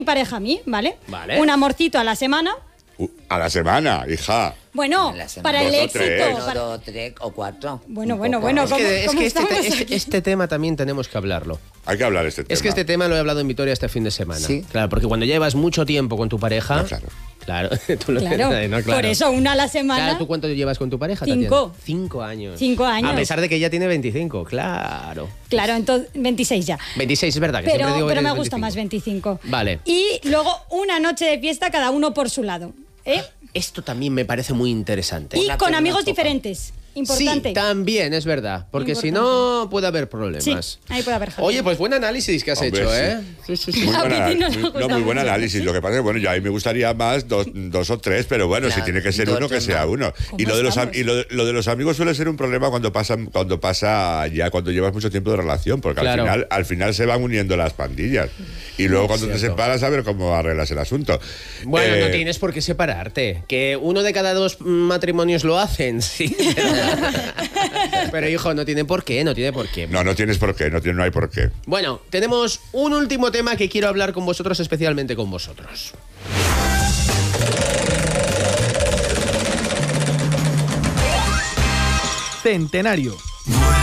pareja a mí, ¿vale? Vale. Un amorcito a la semana. A la semana, hija. Bueno, La semana. para el 2 o éxito. 3. Uno, dos, 3 o 4. Bueno, Un poco. bueno. Es que ¿Cómo estamos aquí? este tema también tenemos que hablarlo. Hay que hablar de este tema. Es que este tema lo he hablado en Vitoria este fin de semana. Sí. Claro, porque cuando llevas mucho tiempo con tu pareja... No, claro. Claro, tú lo Claro, no, claro. por eso una a la semana. Claro, ¿tú cuánto llevas con tu pareja, 5. Tatiana? 5 años. 5 años. A pesar de que ella tiene 25, claro. Claro, entonces 26 ya. 26 es verdad, que siempre Pero digo que me tienes gusta 25. más 25. Vale. Y luego una noche de fiesta cada uno por su lado. ¿Eh? Esto también me parece muy interesante. Y Una con pena, amigos poca. diferentes. Importante. Sí, también, es verdad. Porque si Importante. no, puede haber problemas. Sí, ahí puede haber jaleo. Oye, pues buen análisis que has Hombre, hecho, sí. ¿eh? Sí, sí, sí. Muy A buen, Piti nos muy- gusta no, muy buen mucho, análisis. ¿sí? Lo que pasa es que, bueno, ya a mí me gustaría más dos o tres, pero bueno, si Claro, tiene que ser dos, uno, que tres sea no. uno. ¿Cómo Y lo de los estamos? lo de los amigos suele ser un problema cuando pasa ya, cuando llevas mucho tiempo de relación, porque Claro. al final se van uniendo las pandillas. Y luego cuando te Cierto. separas, a ver cómo arreglas el asunto. Bueno, Eh, no tienes por qué separarte. Que 1 de cada 2 matrimonios lo hacen, sí. Pero hijo, no tiene por qué, no tiene por qué. No tienes por qué, no hay por qué. Bueno, tenemos un último tema que quiero hablar con vosotros, especialmente con vosotros. Centenario.